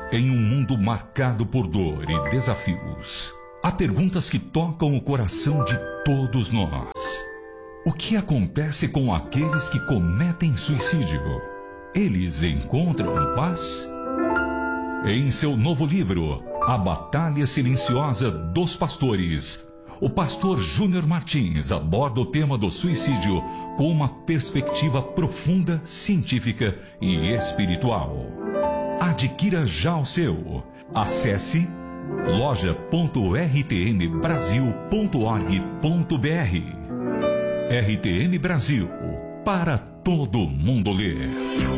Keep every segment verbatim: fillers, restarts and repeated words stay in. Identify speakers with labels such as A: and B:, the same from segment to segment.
A: Em um mundo marcado por dor e desafios, há perguntas que tocam o coração de todos nós. O que acontece com aqueles que cometem suicídio? Eles encontram paz? Em seu novo livro, A Batalha Silenciosa dos Pastores, o pastor Júnior Martins aborda o tema do suicídio com uma perspectiva profunda, científica e espiritual. Adquira já o seu. Acesse loja ponto r t m brasil ponto org ponto b r. R T M Brasil, para todo mundo ler.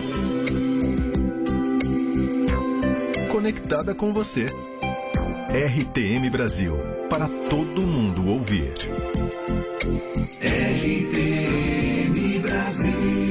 B: Conectada com você. R T M Brasil, para todo mundo ouvir.
C: R T M Brasil.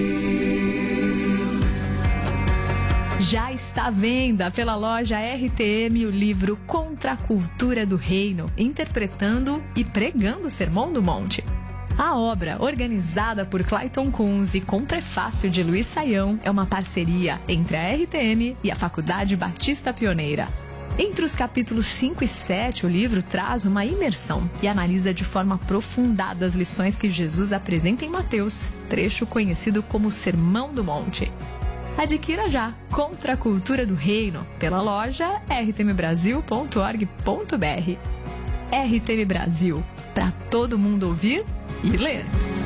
D: Já está à venda pela loja R T M o livro Contra a Cultura do Reino, interpretando e pregando o Sermão do Monte. A obra, organizada por Clayton Kunz e com prefácio de Luiz Saião, é uma parceria entre a R T M e a Faculdade Batista Pioneira. Entre os capítulos cinco e sete, o livro traz uma imersão e analisa de forma aprofundada as lições que Jesus apresenta em Mateus, trecho conhecido como Sermão do Monte. Adquira já Contra a Cultura do Reino pela loja r t m brasil ponto org ponto b r. R T M Brasil, para todo mundo ouvir e ler.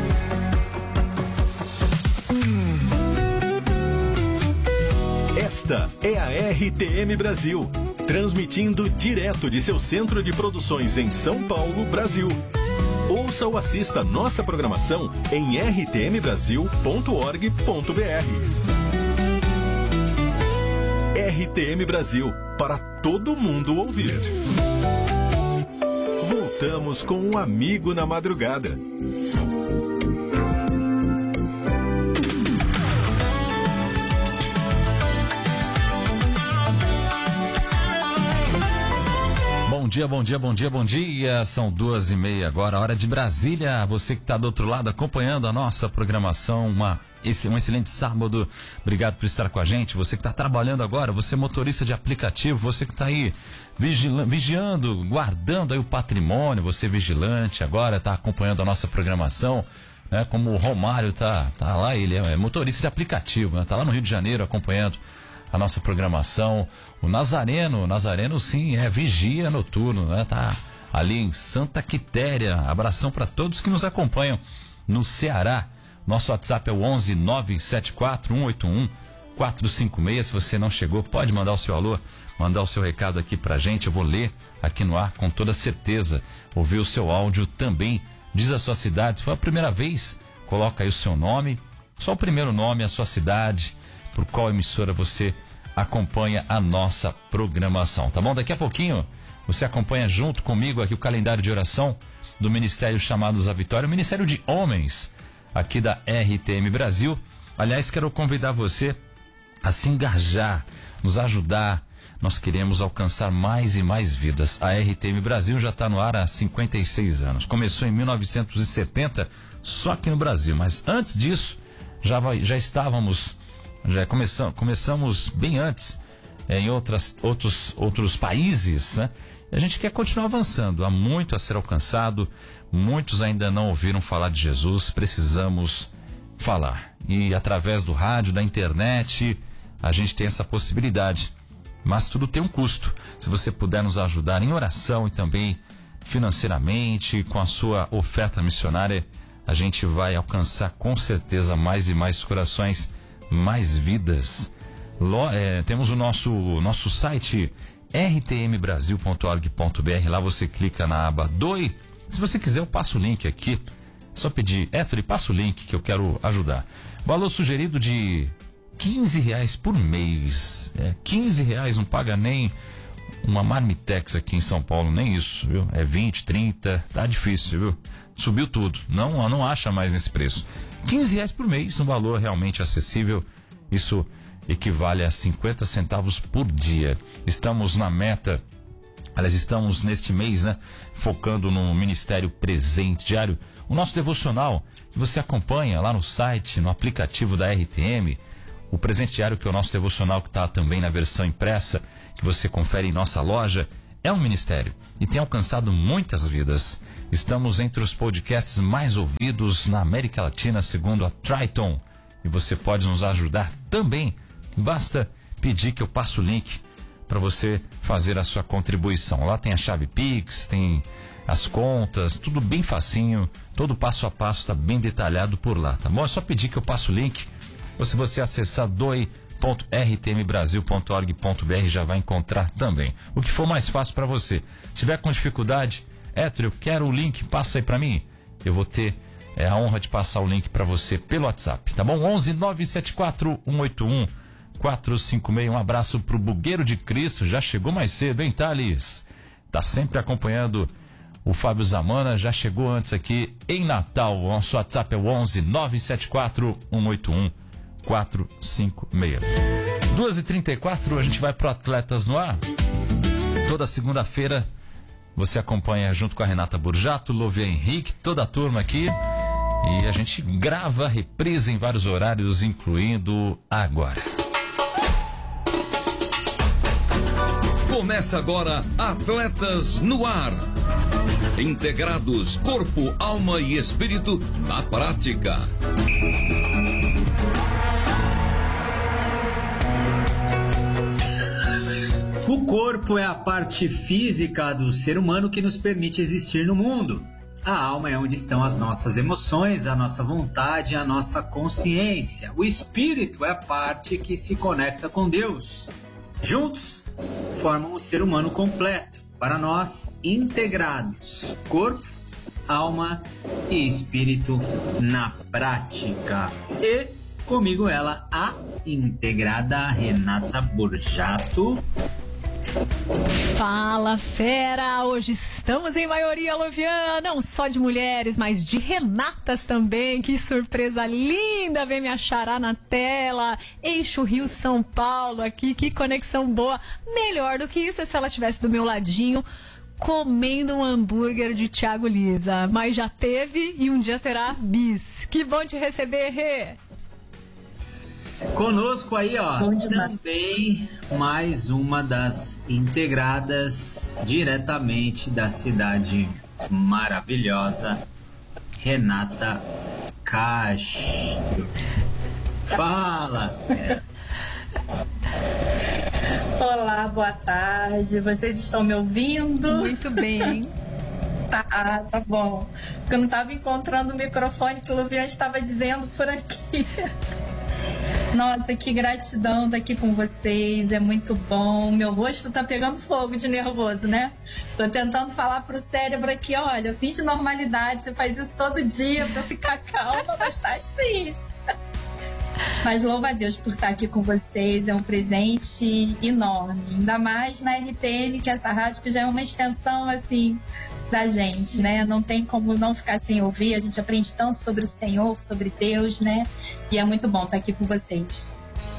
B: Esta é a R T M Brasil, transmitindo direto de seu centro de produções em São Paulo, Brasil. Ouça ou assista nossa programação em r t m brasil ponto org ponto b r. R T M Brasil, para todo mundo ouvir. Voltamos com um amigo na madrugada.
E: Bom dia, bom dia, bom dia, bom dia. São duas e meia agora, hora de Brasília. Você que está do outro lado acompanhando a nossa programação, uma, esse, um excelente sábado. Obrigado por estar com a gente. Você que está trabalhando agora, você motorista de aplicativo, você que está aí vigila, vigiando, guardando aí o patrimônio, você vigilante agora, está acompanhando a nossa programação, né? Como o Romário tá, tá lá, ele é motorista de aplicativo, né? Tá lá no Rio de Janeiro acompanhando a nossa programação. O Nazareno, Nazareno sim, é vigia noturno, né? Tá ali em Santa Quitéria. Abração para todos que nos acompanham no Ceará. Nosso WhatsApp é o onze nove sete quatro um oito um quatro cinco seis. Se você não chegou, pode mandar o seu alô, mandar o seu recado aqui pra gente. Eu vou ler aqui no ar com toda certeza. Ouvir o seu áudio também. Diz a sua cidade. Se foi a primeira vez, coloca aí o seu nome, só o primeiro nome, a sua cidade, por qual emissora você acompanha a nossa programação, tá bom? Daqui a pouquinho você acompanha junto comigo aqui o calendário de oração do Ministério Chamados à Vitória, o Ministério de Homens aqui da R T M Brasil. Aliás, quero convidar você a se engajar, nos ajudar. Nós queremos alcançar mais e mais vidas. A R T M Brasil já está no ar há cinquenta e seis anos. Começou em mil novecentos e setenta, só aqui no Brasil, mas antes disso já, vai, já estávamos Já começamos, começamos bem antes, é, em outras, outros, outros países, né? E a gente quer continuar avançando. Há muito a ser alcançado, muitos ainda não ouviram falar de Jesus, precisamos falar. E através do rádio, da internet, a gente tem essa possibilidade. Mas tudo tem um custo. Se você puder nos ajudar em oração e também financeiramente, com a sua oferta missionária, a gente vai alcançar com certeza mais e mais corações, mais vidas. Lo, é, temos o nosso, nosso site r t m brasil ponto org ponto b r. Lá você clica na aba Doe. Se você quiser, eu passo o link aqui. É só pedir, Héctor, passa o link que eu quero ajudar. Valor sugerido de quinze reais por mês. É, quinze reais não paga nem uma marmitex aqui em São Paulo, nem isso, viu? É vinte, trinta, tá difícil, viu? Subiu tudo, não, não acha mais nesse preço. quinze reais por mês, um valor realmente acessível. Isso equivale a cinquenta centavos por dia. Estamos na meta, aliás, estamos neste mês, né, focando no Ministério Presente Diário. O nosso devocional, que você acompanha lá no site, no aplicativo da R T M, O presente diário, que é o nosso devocional, que está também na versão impressa, que você confere em nossa loja, é um ministério e tem alcançado muitas vidas. Estamos entre os podcasts mais ouvidos na América Latina, segundo a Triton. E você pode nos ajudar também. Basta pedir que eu passe o link para você fazer a sua contribuição. Lá tem a chave Pix, tem as contas, tudo bem facinho, todo passo a passo está bem detalhado por lá, tá bom? É só pedir que eu passe o link, ou se você acessar doe ponto r t m brasil ponto org ponto b r já vai encontrar também. O que for mais fácil para você. Se tiver com dificuldade, Héctor, eu quero o link, passa aí para mim. Eu vou ter é, a honra de passar o link para você pelo WhatsApp, tá bom? onze nove sete quatro um oito um quatro cinco seis. Um abraço pro Bugueiro de Cristo, já chegou mais cedo, hein, Thales? Tá sempre acompanhando o Fábio Zamana, já chegou antes aqui em Natal. O nosso WhatsApp é o onze nove sete quatro um oito um quatro cinco seis. duas e trinta e quatro, a gente vai pro Atletas no Ar. Toda segunda-feira você acompanha junto com a Renata Burjato, Lovia Henrique, toda a turma aqui. E a gente grava, reprisa em vários horários, incluindo agora.
F: Começa agora Atletas no Ar. Integrados corpo, alma e espírito na prática.
G: O corpo é a parte física do ser humano que nos permite existir no mundo. A alma é onde estão as nossas emoções, a nossa vontade, a nossa consciência. O espírito é a parte que se conecta com Deus. Juntos, formam o ser humano completo, para nós integrados, corpo, alma e espírito na prática. E comigo ela, a integrada Renata Burjato.
D: Fala, fera! Hoje estamos em maioria, Lovian, não só de mulheres, mas de Renatas também. Que surpresa linda ver minha xará na tela. Eixo Rio São Paulo aqui, que conexão boa. Melhor do que isso é se ela estivesse do meu ladinho comendo um hambúrguer de Thiago Lisa. Mas já teve e um dia terá bis. Que bom te receber, Rê!
G: Conosco aí, ó, também mais uma das integradas diretamente da cidade maravilhosa, Renata Castro. Fala!
H: Olá, boa tarde. Vocês estão me ouvindo?
D: Muito bem.
H: Tá, tá bom. Eu não estava encontrando o microfone que o Luvian estava dizendo por aqui. Nossa, que gratidão estar aqui com vocês, é muito bom. Meu rosto tá pegando fogo de nervoso, né? Tô tentando falar pro cérebro aqui, olha, finge normalidade, você faz isso todo dia pra ficar calma, mas tá difícil. Mas louva a Deus por estar aqui com vocês, é um presente enorme. Ainda mais na R T M, que é essa rádio que já é uma extensão, assim, da gente, né? Não tem como não ficar sem ouvir, a gente aprende tanto sobre o Senhor, sobre Deus, né? E é muito bom estar aqui com vocês.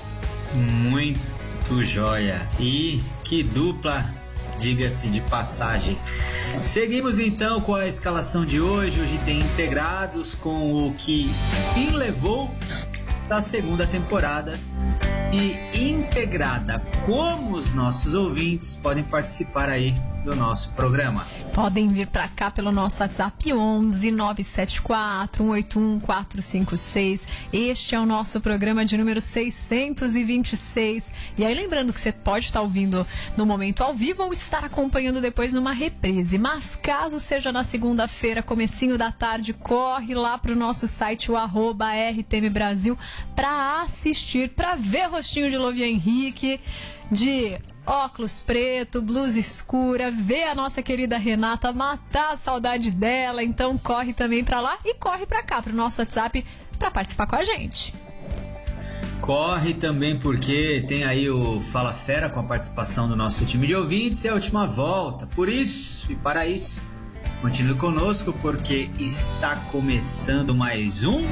G: Muito joia. E que dupla, diga-se de passagem. Seguimos então com a escalação de hoje. Hoje tem integrados com o que fim levou da segunda temporada e integrada. Como os nossos ouvintes podem participar aí do nosso programa?
D: Podem vir para cá pelo nosso WhatsApp onze nove sete quatro um oito um quatro cinco seis. Este é o nosso programa de número seiscentos e vinte e seis. E aí lembrando que você pode estar ouvindo no momento ao vivo ou estar acompanhando depois numa reprise. Mas caso seja na segunda-feira, comecinho da tarde, corre lá pro nosso site, o arroba R T M Brasil, para assistir, para ver rostinho de Lovia Henrique, de óculos preto, blusa escura, ver a nossa querida Renata, matar a saudade dela. Então corre também pra lá e corre pra cá, pro nosso WhatsApp, pra participar com a gente.
G: Corre também porque tem aí o Fala Fera com a participação do nosso time de ouvintes. É a última volta, por isso e para isso continue conosco, porque está começando mais um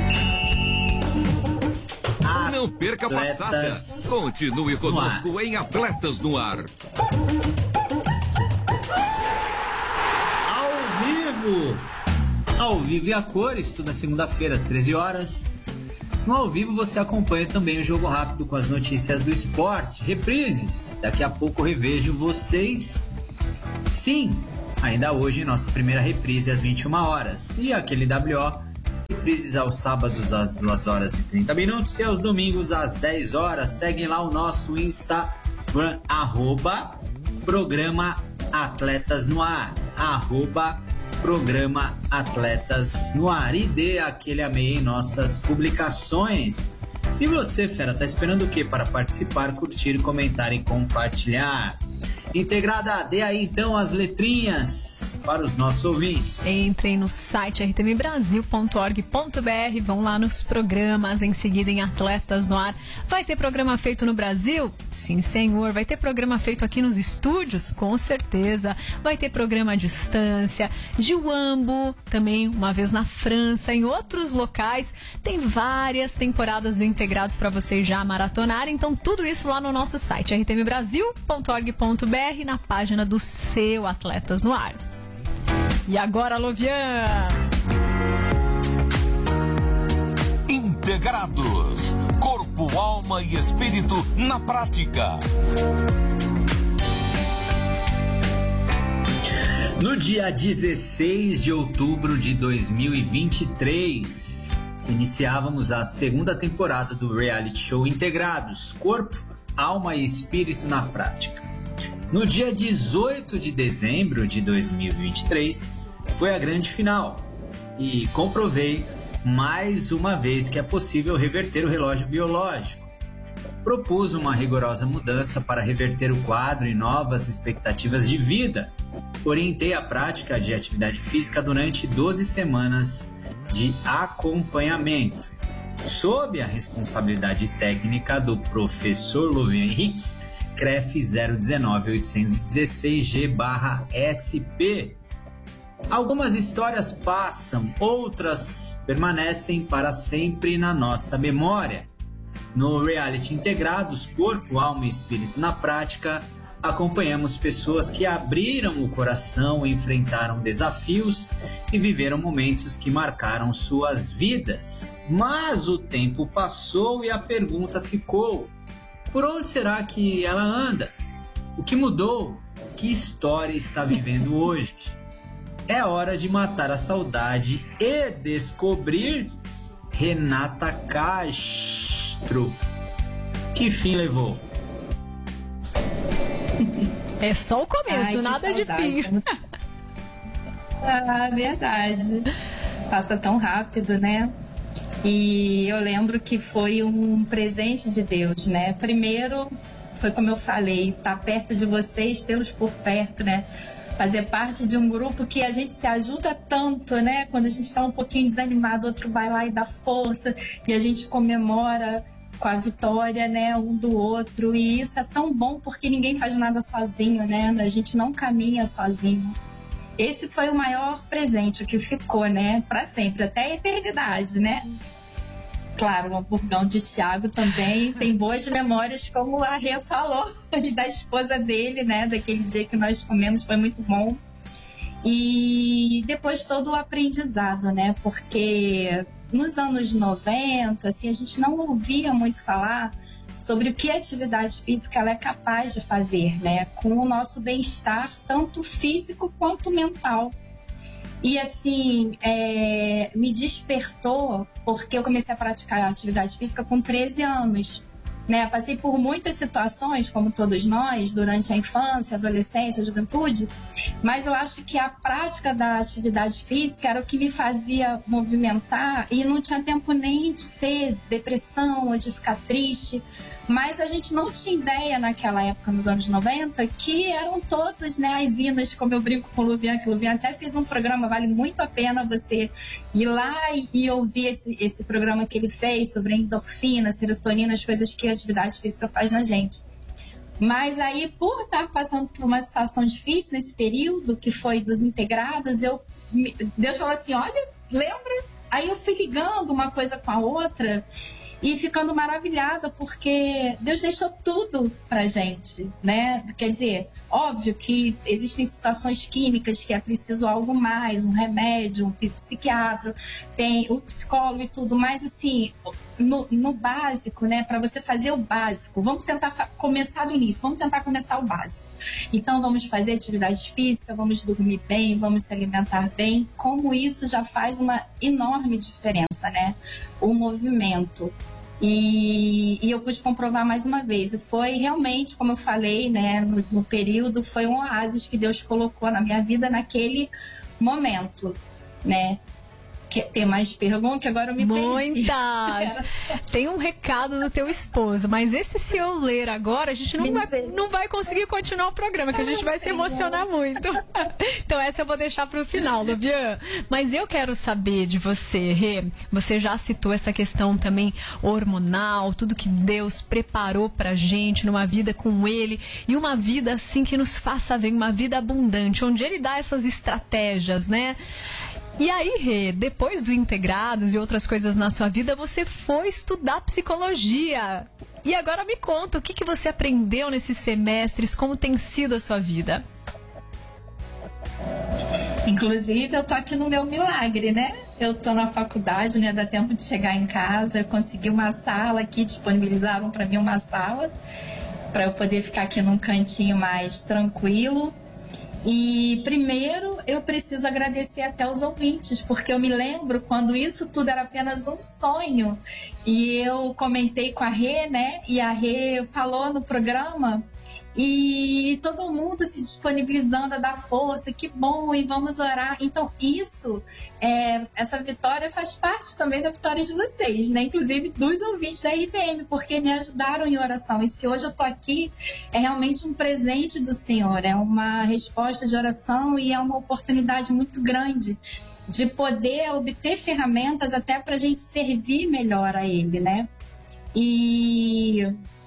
F: Não perca a passada. Continue conosco em Atletas no Ar.
G: Ao vivo. Ao vivo e a cores, toda segunda-feira às treze horas. No ao vivo você acompanha também o Jogo Rápido com as notícias do esporte, reprises. Daqui a pouco revejo vocês. Sim, ainda hoje nossa primeira reprise às vinte e uma horas. E aquele W O, reprises aos sábados às duas horas e trinta minutos e aos domingos às dez horas. Seguem lá o nosso Instagram, arroba Programa Atletas no Ar, arroba Programa Atletas no Ar, e dê aquele amei em nossas publicações. E você, fera, tá esperando o que para participar, curtir, comentar e compartilhar? Integrada, dê aí então as letrinhas para os nossos ouvintes.
D: Entrem no site r t m brasil ponto org ponto b r, vão lá nos programas, em seguida em Atletas no Ar. Vai ter programa feito no Brasil? Sim, senhor. Vai ter programa feito aqui nos estúdios? Com certeza. Vai ter programa à distância, de Uambo, também uma vez na França, em outros locais. Tem várias temporadas do Integrados para vocês já maratonarem. Então tudo isso lá no nosso site r t m brasil ponto org ponto b r, na página do seu Atletas no Ar. E agora, Lovian!
F: Integrados. Corpo, alma e espírito na prática.
G: No dia dezesseis de outubro de dois mil e vinte e três, iniciávamos a segunda temporada do reality show Integrados. Corpo, alma e espírito na prática. No dia dezoito de dezembro de dois mil e vinte e três, foi a grande final e comprovei mais uma vez que é possível reverter o relógio biológico. Propus uma rigorosa mudança para reverter o quadro e novas expectativas de vida. Orientei a prática de atividade física durante doze semanas de acompanhamento, sob a responsabilidade técnica do professor Lovian Henrique, C R E F zero um nove oito um seis G barra S P. Algumas histórias passam, outras permanecem para sempre na nossa memória. No reality Integrados, Corpo, Alma e Espírito na Prática, acompanhamos pessoas que abriram o coração, enfrentaram desafios e viveram momentos que marcaram suas vidas. Mas o tempo passou e a pergunta ficou: por onde será que ela anda? O que mudou? Que história está vivendo hoje? É hora de matar a saudade e descobrir Renata Castro. Que fim levou?
D: É só o começo, Ai, nada de fim.
H: Ah, verdade. Passa tão rápido, né? E eu lembro que foi um presente de Deus, né? Primeiro, foi como eu falei, estar perto de vocês, tê-los por perto, né? Fazer parte de um grupo que a gente se ajuda tanto, né? Quando a gente está um pouquinho desanimado, outro vai lá e dá força, e a gente comemora com a vitória, né, um do outro. E isso é tão bom porque ninguém faz nada sozinho, né? A gente não caminha sozinho. Esse foi o maior presente, o que ficou, né, para sempre, até a eternidade, né? Claro, o hamburgão de Thiago também tem boas memórias, como a Rê falou, e da esposa dele, né? Daquele dia que nós comemos, foi muito bom. E depois todo o aprendizado, né? Porque nos anos noventa, assim, a gente não ouvia muito falar sobre o que a atividade física ela é capaz de fazer, né? Com o nosso bem-estar, tanto físico quanto mental. E assim, é, me despertou porque eu comecei a praticar atividade física com treze anos. Né? Passei por muitas situações, como todos nós, durante a infância, adolescência, juventude, mas eu acho que a prática da atividade física era o que me fazia movimentar e não tinha tempo nem de ter depressão ou de ficar triste. Mas a gente não tinha ideia naquela época, nos anos noventa, que eram todas, né, as inas, como eu brinco com o Luvian, que o Luvian até fez um programa, vale muito a pena você ir lá e, e ouvir esse, esse programa que ele fez sobre endorfina, serotonina, as coisas que a atividade física faz na gente. Mas aí, por estar passando por uma situação difícil nesse período, que foi dos integrados, eu, Deus falou assim, olha, lembra? Aí eu fui ligando uma coisa com a outra e ficando maravilhada, porque Deus deixou tudo pra gente, né? Quer dizer, óbvio que existem situações químicas que é preciso algo mais, um remédio, um psiquiatra, tem o psicólogo e tudo, mas assim, no, no básico, né? Para você fazer o básico, vamos tentar começar do início, vamos tentar começar o básico. Então, vamos fazer atividade física, vamos dormir bem, vamos se alimentar bem. Como isso já faz uma enorme diferença, né? O movimento. E, e eu pude comprovar mais uma vez. Foi realmente, como eu falei, né? No, no período, foi um oásis que Deus colocou na minha vida naquele momento, né? Quer ter mais perguntas? Agora eu me perdi.
D: Muitas! Tem um recado do teu esposo, mas esse se eu ler agora, a gente não, vai, não vai conseguir continuar o programa, que a gente vai se emocionar muito. Então essa eu vou deixar para o final, Luvian. Mas eu quero saber de você, Rê. Você já citou essa questão também hormonal, tudo que Deus preparou pra gente numa vida com Ele, e uma vida assim que nos faça ver, uma vida abundante, onde Ele dá essas estratégias, né? E aí, Rê, depois do Integrados e outras coisas na sua vida, você foi estudar psicologia. E agora me conta, o que, que você aprendeu nesses semestres, como tem sido a sua vida?
H: Inclusive, eu tô aqui no meu milagre, né? Eu tô na faculdade, né? Dá tempo de chegar em casa, eu consegui uma sala aqui, disponibilizaram para mim uma sala, para eu poder ficar aqui num cantinho mais tranquilo. E primeiro eu preciso agradecer até os ouvintes, porque eu me lembro quando isso tudo era apenas um sonho e eu comentei com a Rê, né? E a Rê falou no programa e todo mundo se disponibilizando a dar força, que bom, e vamos orar. Então isso, é, essa vitória faz parte também da vitória de vocês, né? Inclusive dos ouvintes da R T M, porque me ajudaram em oração. E se hoje eu tô aqui, é realmente um presente do Senhor, é uma resposta de oração e é uma oportunidade muito grande de poder obter ferramentas até para a gente servir melhor a Ele, né? E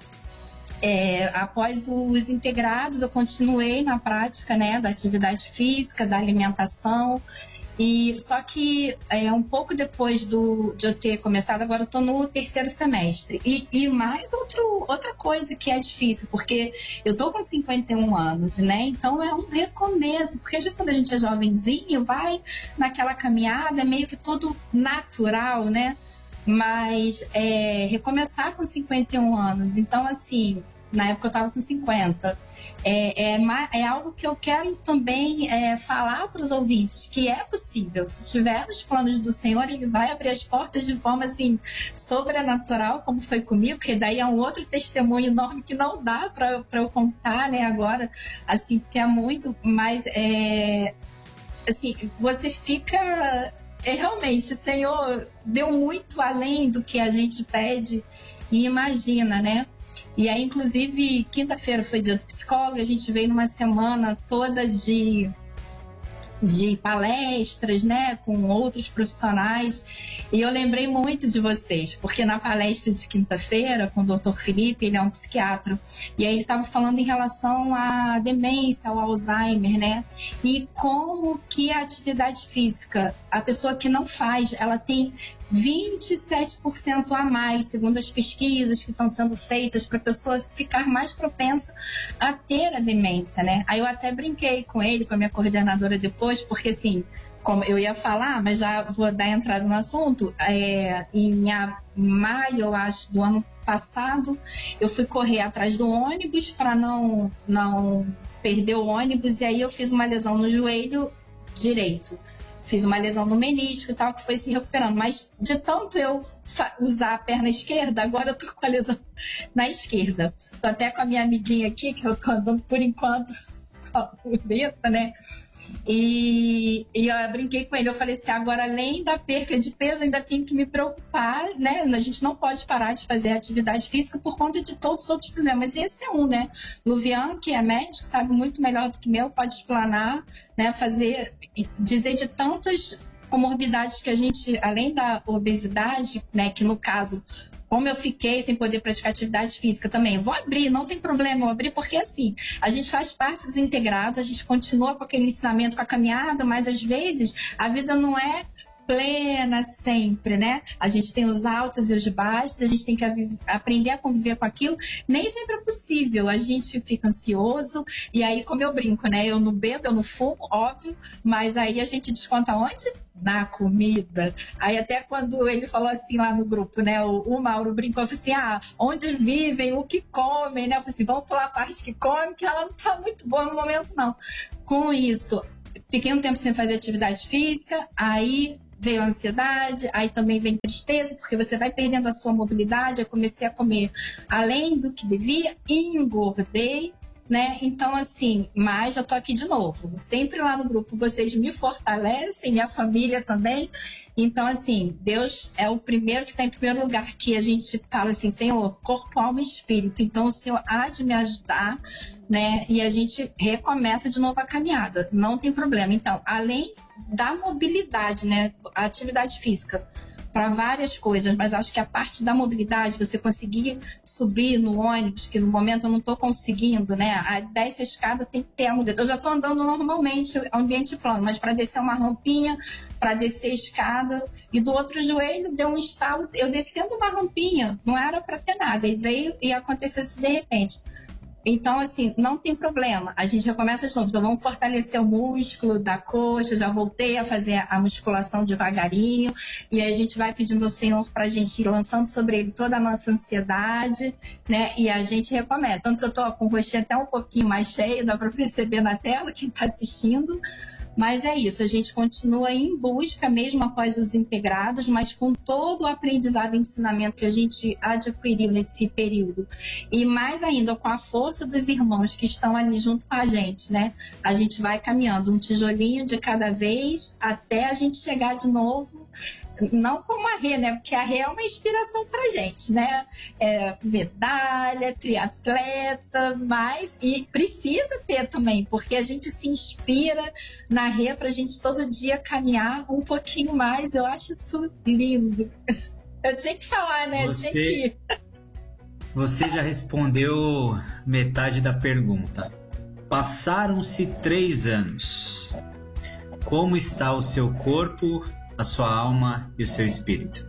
H: É, após os integrados, eu continuei na prática, né, da atividade física, da alimentação. E só que é, um pouco depois do, de eu ter começado, agora eu estou no terceiro semestre. E, e mais outro, outra coisa que é difícil, porque eu estou com cinquenta e um anos, né? Então é um recomeço, porque às vezes quando a gente é jovenzinho, vai naquela caminhada, é meio que tudo natural, né? Mas é, recomeçar com cinquenta e um anos, então assim, na época eu estava com cinquenta, é, é, é algo que eu quero também é, falar para os ouvintes, que é possível. Se tiver os planos do Senhor, Ele vai abrir as portas de forma assim, sobrenatural, como foi comigo, porque daí é um outro testemunho enorme que não dá para eu contar, né, agora, assim, porque é muito, mas é, assim, você fica... É, realmente, o Senhor deu muito além do que a gente pede e imagina, né? E aí, inclusive, quinta-feira foi dia do psicólogo, a gente veio numa semana toda de, de palestras, né, com outros profissionais, e eu lembrei muito de vocês, porque na palestra de quinta-feira, com o doutor Felipe, ele é um psiquiatra, e aí ele estava falando em relação à demência, ao Alzheimer, né, e como que a atividade física, a pessoa que não faz, ela tem vinte e sete por cento a mais, segundo as pesquisas que estão sendo feitas, para a pessoa ficar mais propensa a ter a demência, né? Aí eu até brinquei com ele, com a minha coordenadora depois, porque assim, como eu ia falar, mas já vou dar entrada no assunto, é, em maio, eu acho, do ano passado, eu fui correr atrás do ônibus para não, não perder o ônibus, e aí eu fiz uma lesão no joelho direito. Fiz uma lesão no menisco e tal, que foi se recuperando. Mas de tanto eu usar a perna esquerda, agora eu tô com a lesão na esquerda. Tô até com a minha amiguinha aqui, que eu tô andando por enquanto com a muleta, né? E, e eu brinquei com ele, eu falei assim, agora além da perca de peso, ainda tenho que me preocupar, né? A gente não pode parar de fazer atividade física por conta de todos os outros problemas. E esse é um, né? Luvian, que é médico, sabe muito melhor do que eu, pode explanar, né? Fazer, dizer de tantas comorbidades que a gente, além da obesidade, né? Que no caso... Como eu fiquei sem poder praticar atividade física também, vou abrir, não tem problema, eu abrir, porque assim, a gente faz parte dos integrados, a gente continua com aquele ensinamento, com a caminhada, mas às vezes a vida não é plena sempre, né? A gente tem os altos e os baixos, a gente tem que aprender a conviver com aquilo. Nem sempre é possível, a gente fica ansioso, e aí, como eu brinco, né? Eu não bebo, eu não fumo, óbvio, mas aí a gente desconta onde? Na comida. Aí até quando ele falou assim lá no grupo, né? O, o Mauro brincou, falou assim, ah, onde vivem, o que comem, né? Eu falei assim, vamos pular a parte que come, que ela não tá muito boa no momento, não. Com isso, fiquei um tempo sem fazer atividade física, aí veio a ansiedade, aí também vem tristeza, porque você vai perdendo a sua mobilidade. Eu comecei a comer além do que devia, engordei, né? Então, assim, mas eu tô aqui de novo. Sempre lá no grupo vocês me fortalecem, e a família também. Então, assim, Deus é o primeiro que está em primeiro lugar, que a gente fala assim, Senhor, corpo, alma e espírito. Então, o Senhor há de me ajudar, né? E a gente recomeça de novo a caminhada. Não tem problema. Então, além da mobilidade, né? A atividade física, para várias coisas, mas acho que a parte da mobilidade, você conseguir subir no ônibus, que no momento eu não estou conseguindo, né? A descer a escada tem que ter a mudança. Eu já estou andando normalmente, ambiente plano, mas para descer uma rampinha, para descer a escada, e do outro joelho deu um estalo, eu descendo uma rampinha, não era para ter nada, e veio e aconteceu isso de repente. Então, assim, não tem problema. A gente já começa de novo. Então, vamos fortalecer o músculo da coxa. Já voltei a fazer a musculação devagarinho. E aí a gente vai pedindo ao Senhor para a gente ir lançando sobre ele toda a nossa ansiedade, né? E a gente recomeça. Tanto que eu tô com o rostinho até um pouquinho mais cheio, dá para perceber na tela quem está assistindo. Mas é isso, a gente continua em busca, mesmo após os integrados, mas com todo o aprendizado e ensinamento que a gente adquiriu nesse período. E mais ainda, com a força dos irmãos que estão ali junto com a gente, né? A gente vai caminhando um tijolinho de cada vez até a gente chegar de novo, não como a Rê, né? Porque a Rê é uma inspiração pra gente, né? É medalha, triatleta, mas... E precisa ter também, porque a gente se inspira na Rê pra gente todo dia caminhar um pouquinho mais. Eu acho isso lindo. Eu tinha que falar, né?
G: Você,
H: tinha que...
G: você já respondeu metade da pergunta. Passaram-se três anos. Como está o seu corpo, a sua alma e o seu espírito?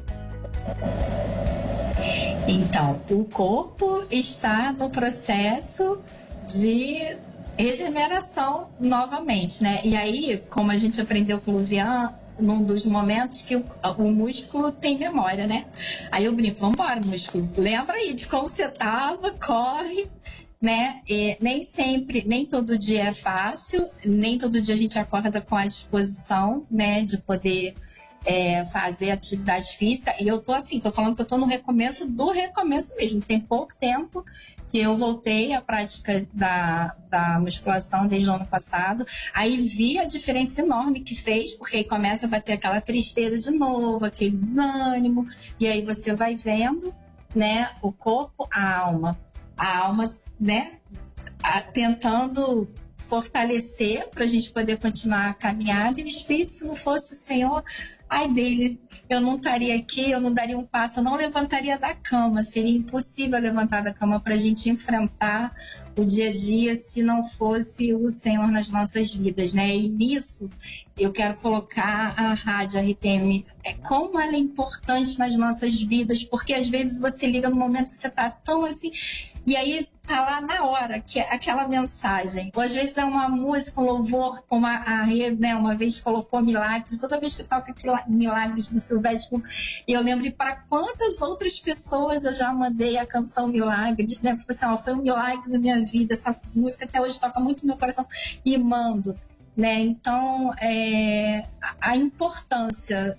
H: Então, o corpo está no processo de regeneração novamente, né? E aí, como a gente aprendeu com o Luvian, num dos momentos que o, o músculo tem memória, né? Aí eu brinco, vamos embora, músculo, lembra aí de como você estava, corre, né? E nem sempre, nem todo dia é fácil, nem todo dia a gente acorda com a disposição, né, de poder é, fazer atividade física. E eu tô assim, tô falando que eu tô no recomeço do recomeço mesmo. Tem pouco tempo que eu voltei à prática da, da musculação desde o ano passado. Aí vi a diferença enorme que fez, porque aí começa a bater aquela tristeza de novo, aquele desânimo, e aí você vai vendo, né, o corpo, a alma. A alma, né, tentando fortalecer para a gente poder continuar a caminhada, e o espírito, se não fosse o Senhor, ai dele, eu não estaria aqui, eu não daria um passo, eu não levantaria da cama, seria impossível levantar da cama para a gente enfrentar o dia a dia se não fosse o Senhor nas nossas vidas, né? E nisso eu quero colocar a rádio R T M, é como ela é importante nas nossas vidas, porque às vezes você liga no momento que você está tão assim, e aí tá lá na hora, que é aquela mensagem. Ou às vezes é uma música, um louvor, como a, a Rê, né, uma vez colocou Milagres, toda vez que toca aquele Milagres do Silvestre, eu lembro para quantas outras pessoas eu já mandei a canção Milagres, né? Porque, assim, ó, foi um milagre na minha vida, essa música até hoje toca muito no meu coração, e mando. Né? Então, é, a importância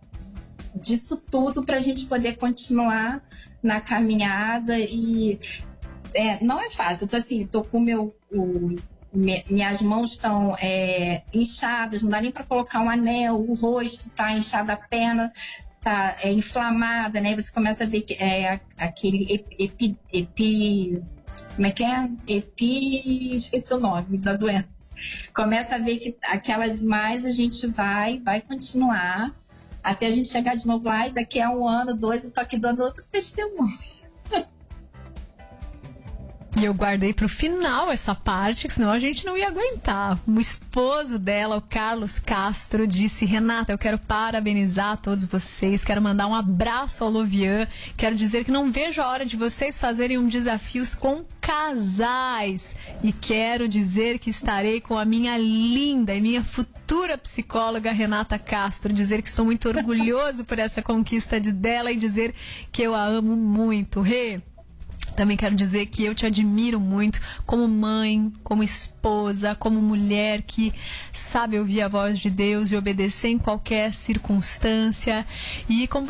H: disso tudo para a gente poder continuar na caminhada, e é, não é fácil. Então, assim, tô com meu, o, me, minhas mãos estão é, inchadas, não dá nem para colocar um anel, o rosto está inchado, a perna está é, inflamada, né? Você começa a ver que, é, aquele epi, epi como é que é? Epi... Esqueci o nome da doença. Começa a ver que aquelas mais a gente vai, vai continuar até a gente chegar de novo lá, e daqui a um ano, dois, eu tô aqui dando outro testemunho.
D: E eu guardei pro final essa parte, que senão a gente não ia aguentar. O esposo dela, o Carlos Castro, disse: Renata, eu quero parabenizar todos vocês, quero mandar um abraço ao Lovian, quero dizer que não vejo a hora de vocês fazerem um desafios com casais. E quero dizer que estarei com a minha linda e minha futura psicóloga Renata Castro, dizer que estou muito orgulhoso por essa conquista de dela e dizer que eu a amo muito. Rê, também quero dizer que eu te admiro muito como mãe, como esposa, como mulher que sabe ouvir a voz de Deus e obedecer em qualquer circunstância. E como